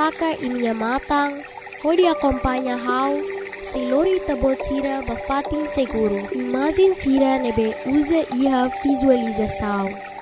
saca e minha matang, pode acompanhar how se lori tabot sira bafatin seguro. Imagine sira nebe usa iha visualização.